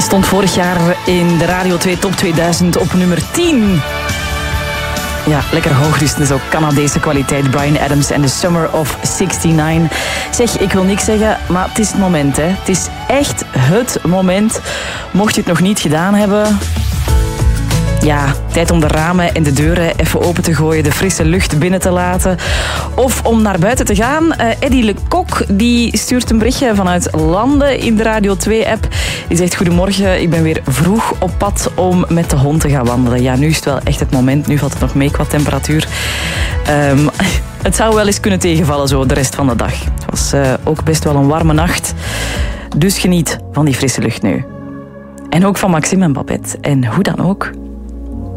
Stond vorig jaar in de Radio 2 Top 2000 op nummer 10. Ja, lekker hoog, dus het is ook Canadese kwaliteit. Bryan Adams en The Summer of 69. Zeg, ik wil niks zeggen, maar het is het moment, hè. Het is echt het moment. Mocht je het nog niet gedaan hebben... Ja, tijd om de ramen en de deuren even open te gooien, de frisse lucht binnen te laten. Of om naar buiten te gaan. Eddy Lecoq die stuurt een berichtje vanuit Landen in de Radio 2-app. Die zegt, goedemorgen, ik ben weer vroeg op pad om met de hond te gaan wandelen. Ja, nu is het wel echt het moment. Nu valt het nog mee qua temperatuur. Het zou wel eens kunnen tegenvallen zo de rest van de dag. Het was ook best wel een warme nacht. Dus geniet van die frisse lucht nu. En ook van Maxime en Babette. En hoe dan ook...